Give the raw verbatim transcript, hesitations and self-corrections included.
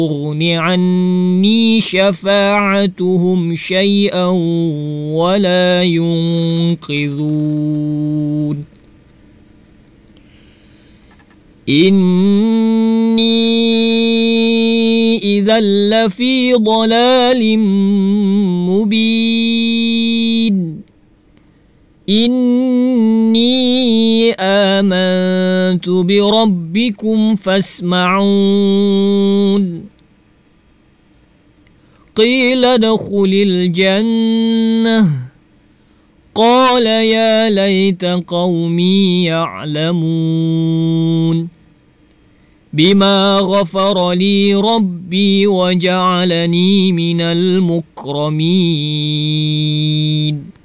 تغن عني شفاعتهم شيئا ولا ينقذون إني إذا لفي ضلال مبين إني آمنت بربكم فاسمعون قيل ادخل الجنة قال يا ليت قومي يعلمون بما غفر لي ربي وجعلني من المكرمين